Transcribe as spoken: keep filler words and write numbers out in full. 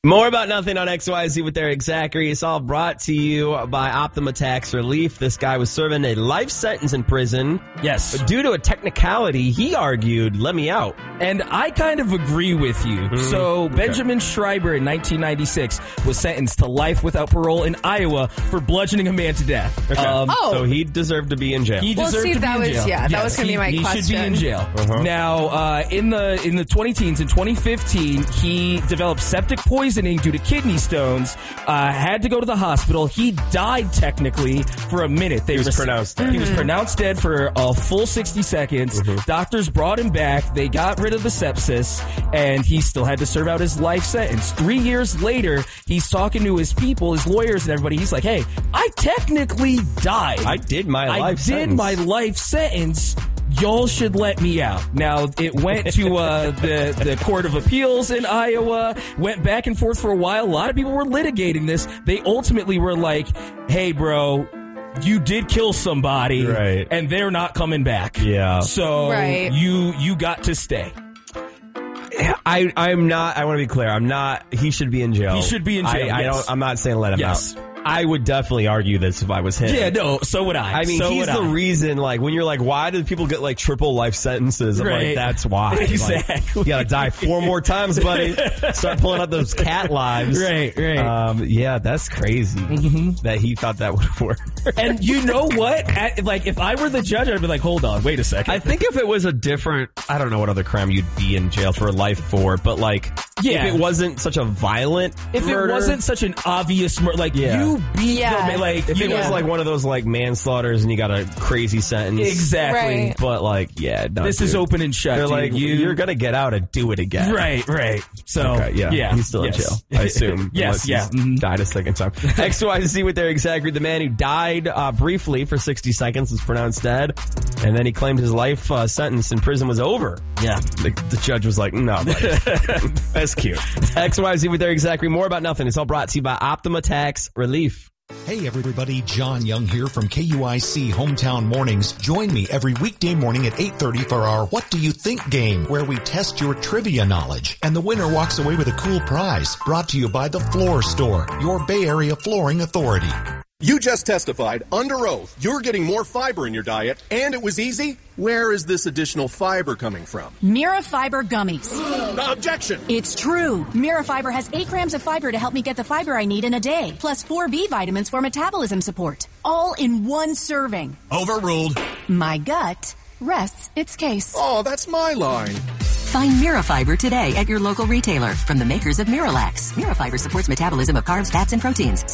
More about nothing on X Y Z with Eric Zachary. It's all brought to you by Optima Tax Relief. This guy was serving a life sentence in prison. Yes. But due to a technicality, he argued, let me out. And I kind of agree with you. Mm-hmm. So Okay. Benjamin Schreiber in nineteen ninety-six was sentenced to life without parole in Iowa for bludgeoning a man to death. Okay. Um, Oh. So he deserved to be in jail. He Well, deserved see, to be that in was- jail. yeah, that Yes, was gonna be he- my he should be in question. jail. Uh-huh. Now, uh, in the in the twenty teens, in twenty fifteen, he developed septic poisoning due to kidney stones. Uh, had to go to the hospital. He died technically for a minute. They He was rec- pronounced dead. He was pronounced dead for a full sixty seconds. Mm-hmm. Doctors brought him back. They got rid of the sepsis, and he still had to serve out his life sentence. Three years later, he's talking to his people, his lawyers, and everybody. He's like, "Hey, I technically died. I did my I life did sentence. my life sentence. Y'all should let me out." Now, it went to uh, the, the Court of Appeals in Iowa, went back and forth for a while. A lot of people were litigating this. They ultimately were like, hey, bro, you did kill somebody, Right. and they're not coming back. Yeah. So Right. you you got to stay. I, I'm not, I want to be clear. I'm not, he should be in jail. He should be in jail, I, I yes. don't, I'm not saying let him Yes. out. I would definitely argue this if I was him. Yeah, no, so would I. I mean, so he's would the I. reason, like, when you're like, why do people get, like, triple life sentences? I'm Right. like, that's why. Exactly. Like, you gotta die four more times, buddy. Start pulling out those cat lives. Right, right. Um, yeah, that's crazy Mm-hmm. that he thought that would work. And you know what? At, like, if I were the judge, I'd be like, hold on, wait a second. I think if it was a different, I don't know what other crime you'd be in jail for life for, but, like, Yeah. if it wasn't such a violent if murder, it wasn't such an obvious murder, like, Yeah. you beat Yeah. the man, like, if you it know, was like one of those like manslaughters and you got a crazy sentence, exactly. Right. But like, yeah, no, This is dude. open and shut. They're dude. like, you, you're gonna get out and do it again. right, right. So, Okay, yeah, yeah, he's still yes. in jail, I assume. Yes, unless yeah. he's Mhm. died a second time. X Y Z with Eric Zachary, the man who died uh, briefly for sixty seconds, was pronounced dead, and then he claimed his life uh, sentence in prison was over. Yeah. The, the judge was like, no, buddy. That's cute. X Y Z with Eric Zachary. More about nothing. It's all brought to you by Optima Tax Relief. Hey everybody, John Young here from K U I C Hometown Mornings. Join me every weekday morning at eight thirty for our What Do You Think game, where we test your trivia knowledge. And the winner walks away with a cool prize. Brought to you by The Floor Store, your Bay Area flooring authority. You just testified under oath you're getting more fiber in your diet, and it was easy? Where is this additional fiber coming from? Mirafiber gummies. Objection! It's true. Mirafiber has eight grams of fiber to help me get the fiber I need in a day, plus four B vitamins for metabolism support. All in one serving. Overruled. My gut rests its case. Oh, that's my line. Find Mirafiber today at your local retailer from the makers of Miralax. Mirafiber supports metabolism of carbs, fats, and proteins.